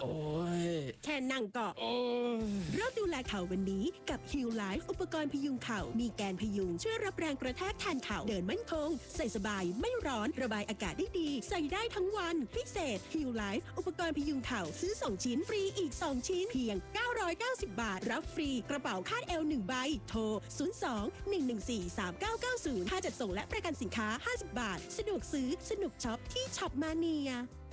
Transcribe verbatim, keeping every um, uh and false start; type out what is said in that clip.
โอ้ยแค่นั่งก็โอ้ยเริ่มดูแลเข่าวันนี้กับ Heal Life อุปกรณ์พยุงเข่ามีแกนพยุงช่วยรับแรงกระแทกแทนเข่าเดินมั่นคงใส่สบายไม่ร้อนระบายอากาศได้ดีใส่ได้ทั้งวันพิเศษ Heal Life อุปกรณ์พยุงเข่าซื้อสองชิ้นฟรีอีกสองชิ้นเพียงเก้าร้อยเก้าสิบบาทรับฟรีกระเป๋าคาดเอวหนึ่งใบโทรศูนย์ สอง หนึ่ง หนึ่ง สี่ สาม เก้า เก้า ศูนย์ค่าจัดส่งและประกันสินค้าห้าสิบบาทสะดวกซื้อสนุกช็อปที่ช็อปมาเนีย